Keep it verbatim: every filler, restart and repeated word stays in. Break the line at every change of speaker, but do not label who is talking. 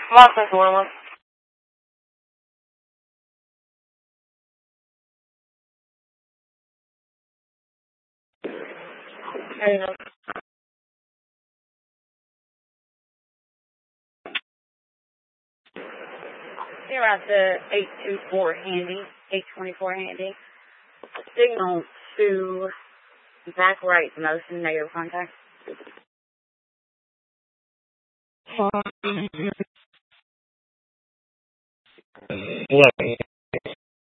Boston Normal. And you're at the eight two four handy, eight twenty-four handy. Signal to back right motion, negative contact.
What?